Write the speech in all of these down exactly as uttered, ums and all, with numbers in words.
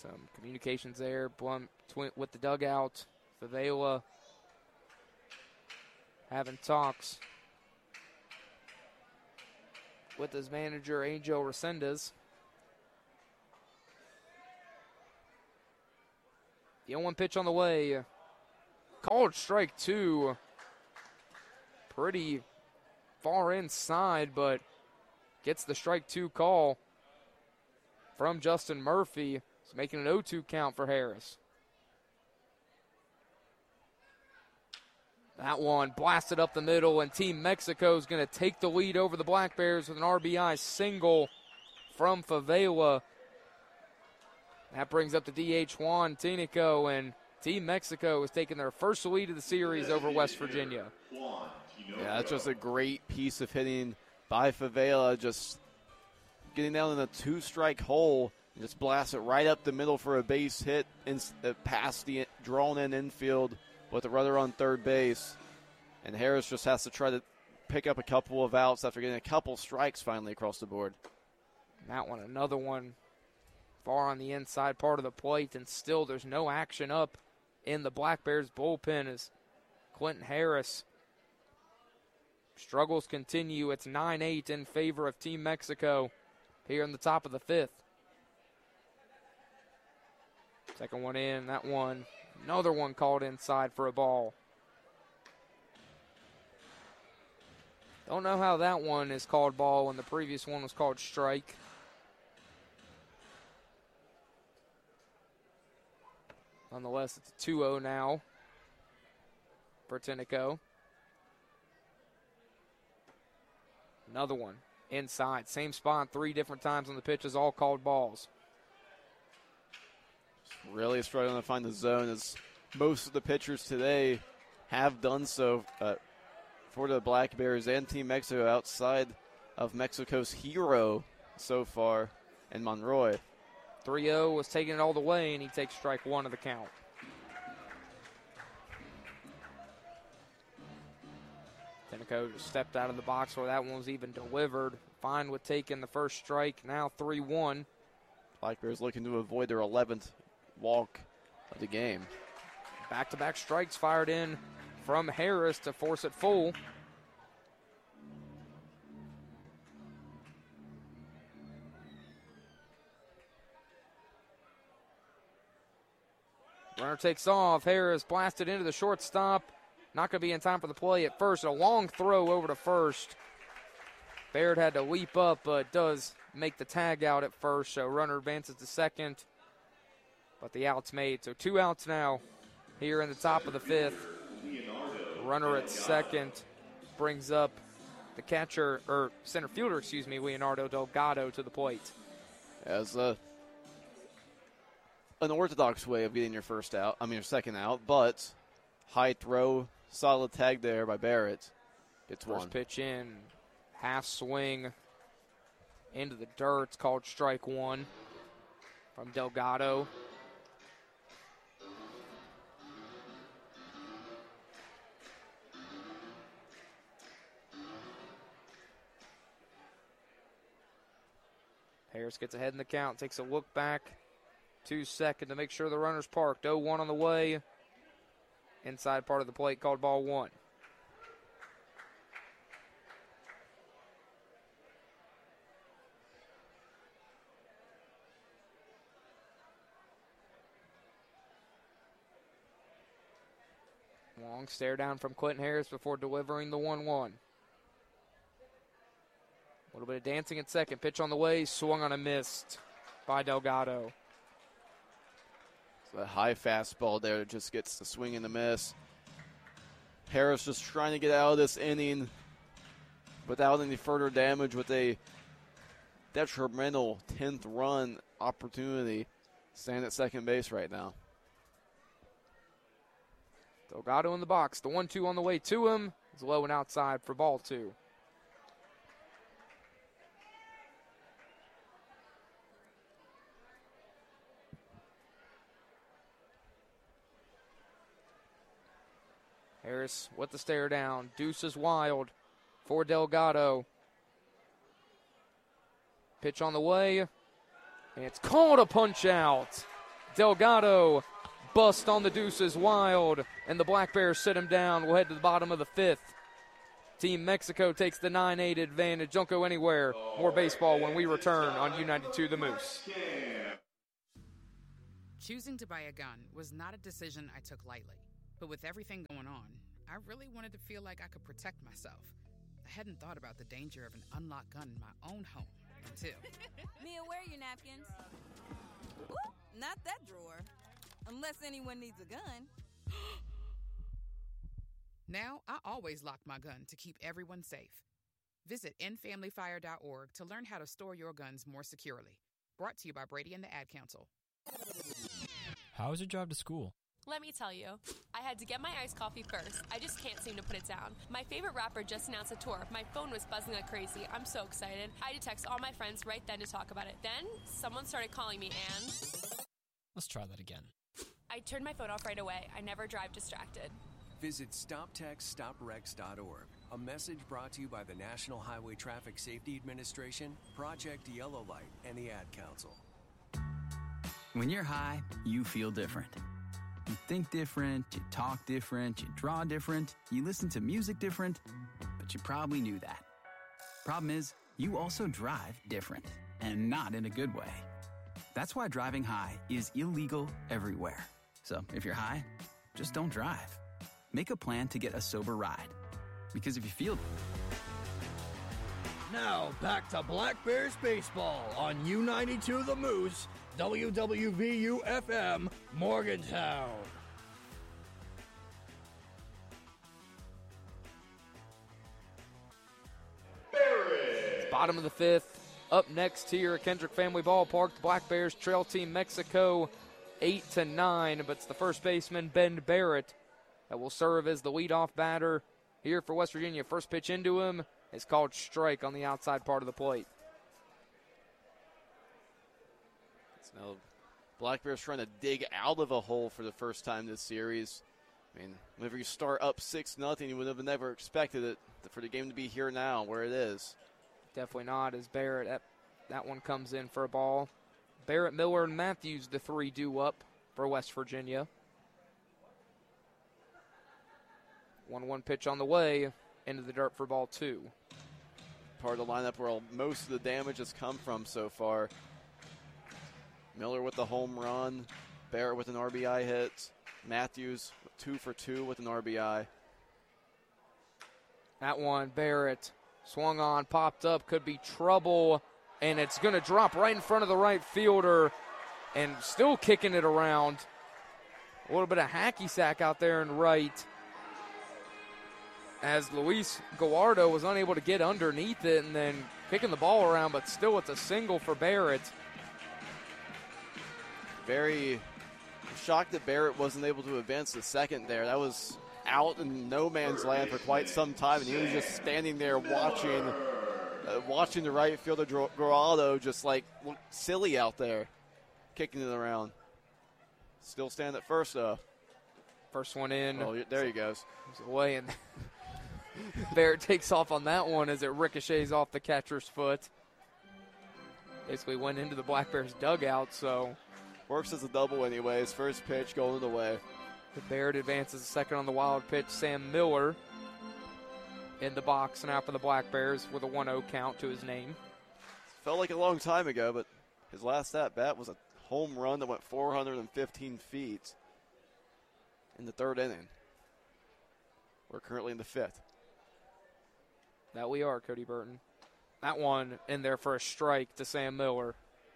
Some communications there Blum, twi- with the dugout. Favela having talks with his manager, Angel Resendez. The oh one pitch on the way. Called strike two. Pretty far inside, but gets the strike two call from Justin Murphy. It's making an oh two count for Harris. That one blasted up the middle, and Team Mexico is going to take the lead over the Black Bears with an R B I single from Favela. That brings up the D H Juan Tinico, and Team Mexico is taking their first lead of the series over West Virginia. Yeah, that's just a great piece of hitting by Favela, just getting down in a two-strike hole and just blast it right up the middle for a base hit in, uh, past the drawn-in infield with a runner on third base. And Harris just has to try to pick up a couple of outs after getting a couple strikes finally across the board. That one, another one far on the inside part of the plate, and still there's no action up in the Black Bears bullpen as Clinton Harris struggles continue. It's nine eight in favor of Team Mexico here in the top of the fifth. Second one in, that one, another one called inside for a ball. Don't know how that one is called ball when the previous one was called strike. Nonetheless, it's a two oh now for Tinico. Another one inside. Same spot three different times on the pitches, all called balls. Really struggling to find the zone as most of the pitchers today have done so uh, for the Black Bears and Team Mexico outside of Mexico's hero so far in Monroy. three oh was taking it all the way, and he takes strike one of the count. Tinico just stepped out of the box where that one was even delivered. Fine with taking the first strike. Now three one. Black Bears looking to avoid their eleventh walk of the game. Back-to-back strikes fired in from Harris to force it full. Runner takes off. Harris blasted into the shortstop. Not going to be in time for the play at first. A long throw over to first. Baird had to leap up, but does make the tag out at first. So runner advances to second. But the out's made. So two outs now here in the top of the fifth. Runner at second brings up the catcher, or center fielder, excuse me, Leonardo Delgado to the plate. As a an orthodox way of getting your first out, I mean your second out, but high throw, solid tag there by Barrett. Gets First one. pitch in, half swing into the dirt. It's called strike one from Delgado. Harris gets ahead in the count, takes a look back to second to make sure the runner's parked. oh one on the way. Inside part of the plate, called ball one. Long stare down from Clinton Harris before delivering the one one. A little bit of dancing at second. Pitch on the way, swung on a missed by Delgado. So a high fastball there just gets the swing and the miss. Harris just trying to get out of this inning without any further damage with a detrimental tenth run opportunity. Standing at second base right now. Delgado in the box. The one two on the way to him is low and outside for ball two. Harris with the stare down. Deuce is wild for Delgado. Pitch on the way. And it's called a punch out. Delgado bust on the deuces wild, and the Black Bears sit him down. We'll head to the bottom of the fifth. Team Mexico takes the nine eight advantage. Don't go anywhere. More baseball when we return on U ninety-two The Moose. Choosing to buy a gun was not a decision I took lightly. But with everything going on, I really wanted to feel like I could protect myself. I hadn't thought about the danger of an unlocked gun in my own home until... Mia, where are your napkins? Ooh, not that drawer. Unless anyone needs a gun. Now, I always lock my gun to keep everyone safe. Visit end family fire dot org to learn how to store your guns more securely. Brought to you by Brady and the Ad Council. How was your drive to school? Let me tell you, I had to get my iced coffee first. I just can't seem to put it down. My favorite rapper just announced a tour. My phone was buzzing like crazy. I'm so excited. I had to text all my friends right then to talk about it. Then, someone started calling me and... Let's try that again. I turned my phone off right away. I never drive distracted. Visit stop text stop wrecks dot org. A message brought to you by the National Highway Traffic Safety Administration, Project Yellow Light, and the Ad Council. When you're high, you feel different. You think different, you talk different, you draw different, you listen to music different, but you probably knew that. Problem is, you also drive different, and not in a good way. That's why driving high is illegal everywhere. So if you're high, just don't drive. Make a plan to get a sober ride. Because if you feel... Now, back to Black Bears baseball on U ninety-two The Moose, W W V U F M, Morgantown. Bottom of the fifth. Up next here at Kendrick Family Ballpark, the Black Bears trail Team Mexico eight to nine, but it's the first baseman, Ben Barrett, that will serve as the leadoff batter here for West Virginia. First pitch into him is called strike on the outside part of the plate. It's now Black Bears trying to dig out of a hole for the first time this series. I mean, whenever you start up six nothing, you would have never expected it for the game to be here now where it is. Definitely not, as Barrett, that, that one comes in for a ball. Barrett, Miller, and Matthews, the three due up for West Virginia. one one pitch on the way into the dirt for ball two. Part of the lineup where most of the damage has come from so far. Miller with the home run. Barrett with an R B I hit. Matthews two for two with an R B I. That one, Barrett swung on, popped up, could be trouble, and it's going to drop right in front of the right fielder and still kicking it around. A little bit of hacky sack out there in right as Luis Gallardo was unable to get underneath it and then kicking the ball around, but still it's a single for Barrett. Very shocked that Barrett wasn't able to advance the second there. That was out in no man's land for quite some time, and he was just standing there watching uh, watching the right fielder Gallardo just like look silly out there, kicking it around. Still stand at first, though. First one in. Oh, there he goes. He's away, and Barrett takes off on that one as it ricochets off the catcher's foot. Basically went into the Black Bears dugout, so. Works as a double anyways. First pitch going away. The Barrett advances a second on the wild pitch. Sam Miller in the box now for the Black Bears with a one oh count to his name. Felt like a long time ago, but his last at-bat was a home run that went four hundred fifteen feet in the third inning. We're currently in the fifth. That we are, Cody Burton. That one in there for a strike to Sam Miller.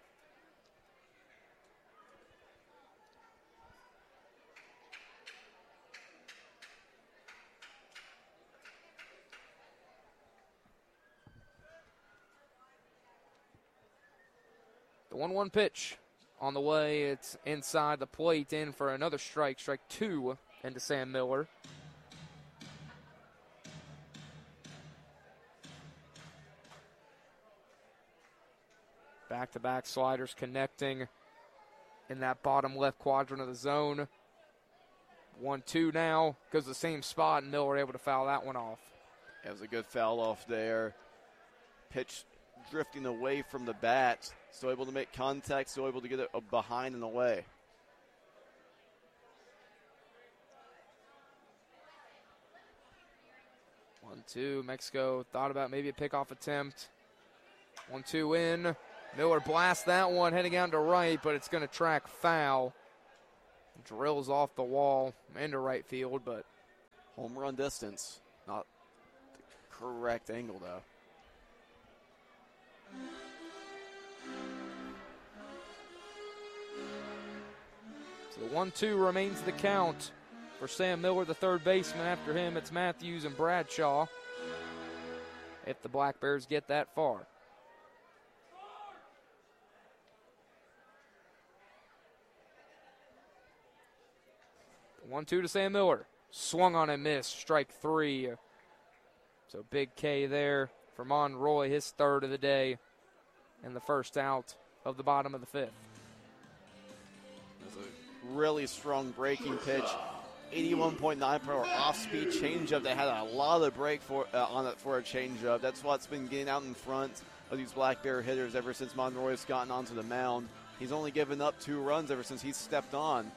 The one one pitch on the way. It's inside the plate, in for another strike. Strike two into Sam Miller. Back-to-back sliders connecting in that bottom left quadrant of the zone. one two now. Goes to the same spot, and Miller able to foul that one off. It was a good foul off there. Pitch drifting away from the bat. Still able to make contact. Still able to get it behind and away. One, two. Mexico thought about maybe a pickoff attempt. One, two in. Miller blasts that one heading out to right, but it's going to track foul. Drills off the wall into right field, but home run distance. Not the correct angle, though. So the one two remains the count for Sam Miller, the third baseman. After him, it's Matthews and Bradshaw, if the Black Bears get that far. one two to Sam Miller. Swung on and missed. Strike three. So big K there for Monroy, his third of the day, and the first out of the bottom of the fifth. That's a really strong breaking pitch. eighty-one point nine per hour off-speed changeup that had a lot of break for uh, on it for a changeup. That's what's been getting out in front of these Black Bear hitters ever since Monroy's gotten onto the mound. He's only given up two runs ever since he's stepped on.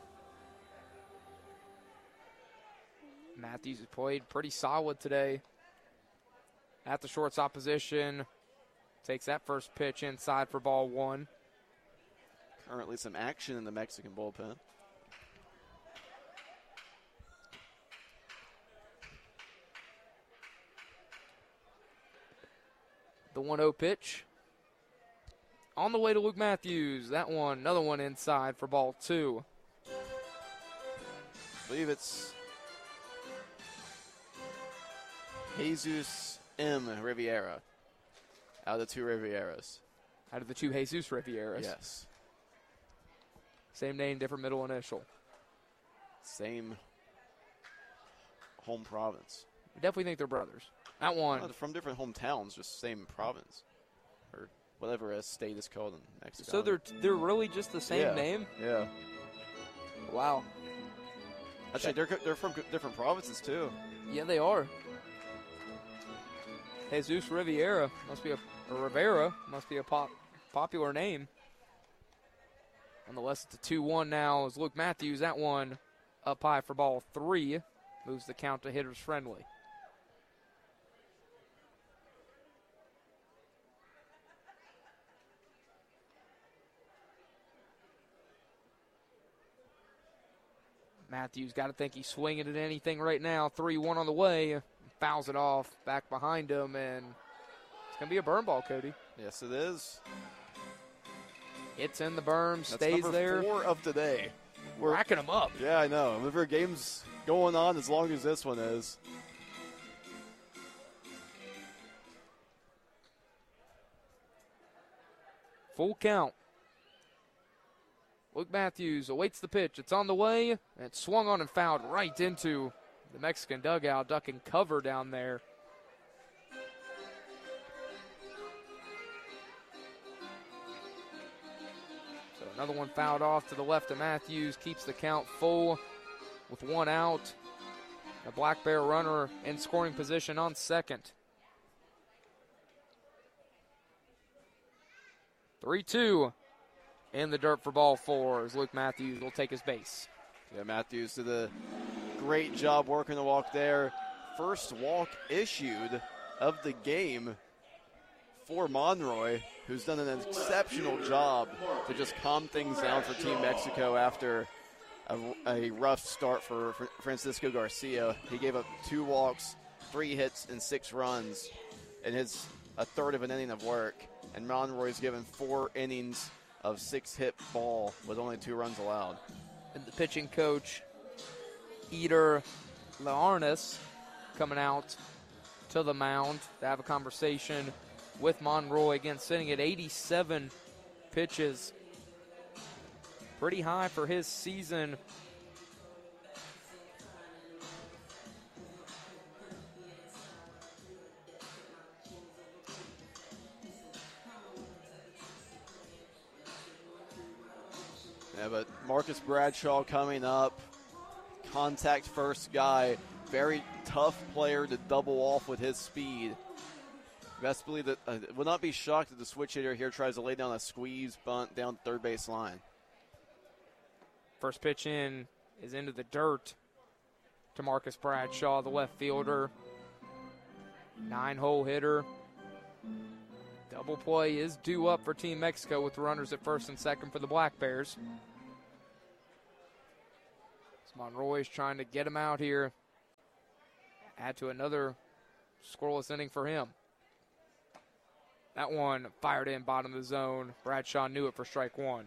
Matthews has played pretty solid today at the shortstop position. Takes that first pitch inside for ball one. Currently some action in the Mexican bullpen. The one oh pitch. On the way to Luke Matthews. That one, another one inside for ball two. I believe it's Jesus M. Riviera. Out of the two Rivieras. Out of the two Jesus Rivieras. Yes. Same name, different middle initial. Same home province. I definitely think they're brothers. That one. Well, from different hometowns, just same province. Or whatever a state is called in Mexico. So they're they're really just the same yeah. name? Yeah. Wow. Actually, they're, they're from different provinces, too. Yeah, they are. Jesus Riviera must be a or Rivera must be a pop, popular name. Nonetheless, it's a two one now as Luke Matthews. That one up high for ball three. Moves the count to hitters friendly. Matthews got to think he's swinging at anything right now. three one on the way. Fouls it off back behind him, and it's going to be a burn ball, Cody. Yes, it is. It's in the berm, That's stays number there. four of today. We're racking them up. Yeah, I know. Whenever a game's going on as long as this one is. Full count. Luke Matthews awaits the pitch. It's on the way, and it's swung on and fouled right into the Mexican dugout, ducking cover down there. So another one fouled off to the left of Matthews, keeps the count full with one out. A Black Bear runner in scoring position on second. three two in the dirt for ball four as Luke Matthews will take his base. Yeah, Matthews did a great job working the walk there. First walk issued of the game for Monroy, who's done an exceptional job to just calm things down for Team Mexico after a, a rough start for, for Francisco Garcia. He gave up two walks, three hits, and six runs in his a third of an inning of work. And Monroy's given four innings of six-hit ball with only two runs allowed. And the pitching coach, Eder Laarnes, coming out to the mound to have a conversation with Monroy. Again, sitting at eighty-seven pitches. Pretty high for his season. Yeah, but Marcus Bradshaw coming up, contact first guy, very tough player to double off with his speed. Best believe that uh, would not be shocked if the switch hitter here tries to lay down a squeeze bunt down third base line. First pitch in is into the dirt to Marcus Bradshaw, the left fielder. Nine-hole hitter. Double play is due up for Team Mexico with runners at first and second for the Black Bears. Monroy's trying to get him out here. Add to another scoreless inning for him. That one fired in bottom of the zone. Bradshaw knew it for strike one.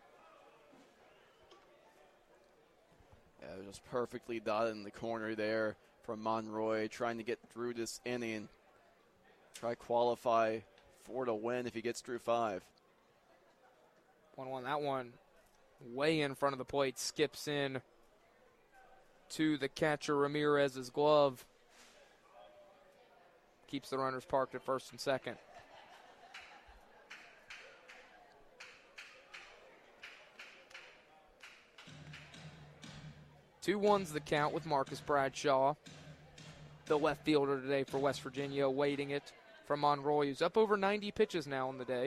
Yeah, just perfectly dotted in the corner there from Monroy, trying to get through this inning. Try qualify for the win if he gets through five. one one. That one way in front of the plate, skips in to the catcher Ramirez's glove. Keeps the runners parked at first and second. Two ones the count with Marcus Bradshaw, the left fielder today for West Virginia, awaiting it from Monroy, who's up over ninety pitches now on the day.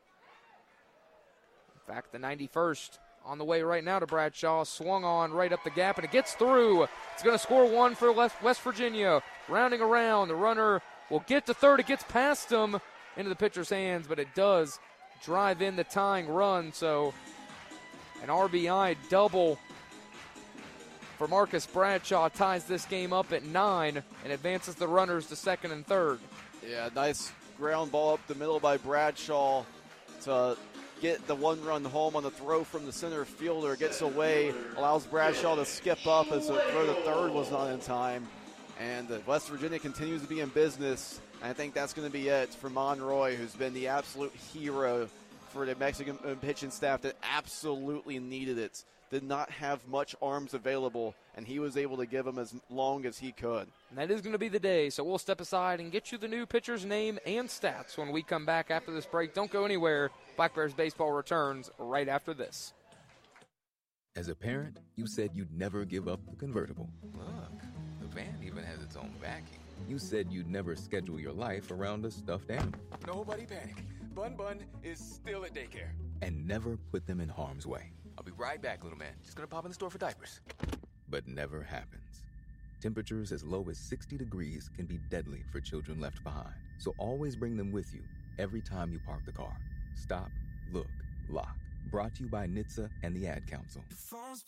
In fact, the ninety-first on the way right now to Bradshaw, swung on right up the gap, and it gets through. It's going to score one for West Virginia. Rounding around, the runner will get to third. It gets past him into the pitcher's hands, but it does drive in the tying run. So an R B I double for Marcus Bradshaw ties this game up at nine and advances the runners to second and third. Yeah, nice ground ball up the middle by Bradshaw to get the one-run home on the throw from the center fielder. Gets away, allows Bradshaw to skip up as the throw to third was not in time. And West Virginia continues to be in business. And I think that's going to be it for Monroy, who's been the absolute hero for the Mexican pitching staff that absolutely needed it. Did not have much arms available, and he was able to give them as long as he could. And that is going to be the day, so we'll step aside and get you the new pitcher's name and stats when we come back after this break. Don't go anywhere. Black Bears baseball returns right after this. As a parent, you said you'd never give up the convertible. Look, the van even has its own backing. You said you'd never schedule your life around a stuffed animal. Nobody panic. Bun Bun is still at daycare. And never put them in harm's way. I'll be right back, little man. Just gonna pop in the store for diapers. But never happens. Temperatures as low as sixty degrees can be deadly for children left behind. So always bring them with you every time you park the car. Stop, look, lock. Brought to you by N H T S A and the Ad Council.